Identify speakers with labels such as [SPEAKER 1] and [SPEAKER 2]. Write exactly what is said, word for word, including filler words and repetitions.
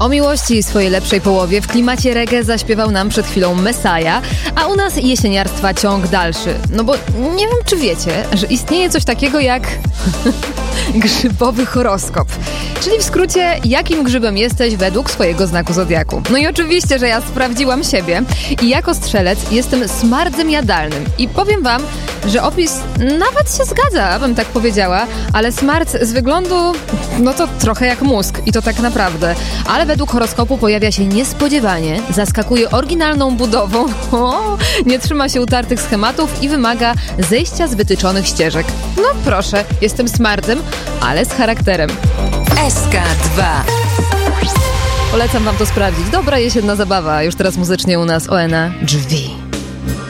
[SPEAKER 1] O miłości i swojej lepszej połowie w klimacie reggae zaśpiewał nam przed chwilą Messiah, a u nas jesieniarstwa ciąg dalszy. No bo nie wiem, czy wiecie, że istnieje coś takiego jak grzybowy horoskop. Czyli w skrócie, jakim grzybem jesteś według swojego znaku zodiaku. No i oczywiście, że ja sprawdziłam siebie i jako strzelec jestem smardzem jadalnym. I powiem wam, że opis nawet się zgadza, bym tak powiedziała, ale smarc z wyglądu, no to trochę jak mózg i to tak naprawdę. Ale według horoskopu pojawia się niespodziewanie, zaskakuje oryginalną budową, o, nie trzyma się utartych schematów i wymaga zejścia z wytyczonych ścieżek. No proszę, jestem smardzem, ale z charakterem.
[SPEAKER 2] S K dwa.
[SPEAKER 1] Polecam wam to sprawdzić. Dobra jesienna zabawa. Już teraz muzycznie u nas Oena Drzwi.